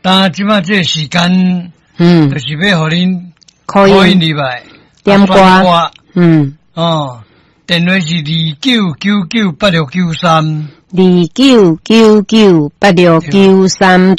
但即马这个时间，就是要互恁可以入来点歌， 电话是29998693，29998693，